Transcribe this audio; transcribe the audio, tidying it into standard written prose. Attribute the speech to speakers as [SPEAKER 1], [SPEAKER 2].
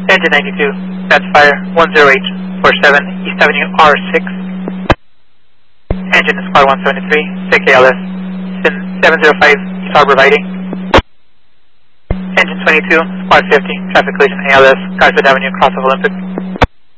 [SPEAKER 1] Engine 92, that's fire 10847, East Avenue R6. Engine Squad 173, take ALS, Sin 705, East Harbor Riding. Engine 22, Squad 50, traffic collision ALS, Garfield Avenue, cross of Olympic.